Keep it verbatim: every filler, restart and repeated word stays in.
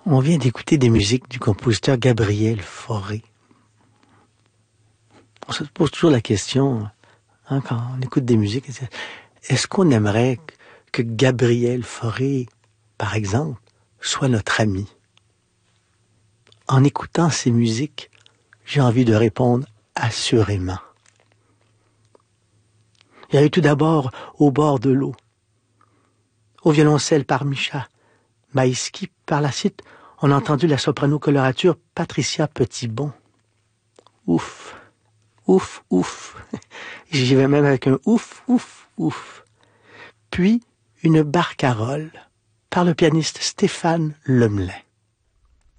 On vient d'écouter des musiques du compositeur Gabriel Fauré. On se pose toujours la question, hein, quand on écoute des musiques, est-ce qu'on aimerait que Gabriel Fauré, par exemple, soit notre ami? En écoutant ces musiques, j'ai envie de répondre assurément. Il y a eu tout d'abord Au bord de l'eau, au violoncelle par Micha Maïski. Par la suite, on a entendu la soprano colorature Patricia Petitbon. Ouf, ouf, ouf. J'y vais même avec un ouf, ouf, ouf. Puis, une barcarolle par le pianiste Stéphane Lemelin.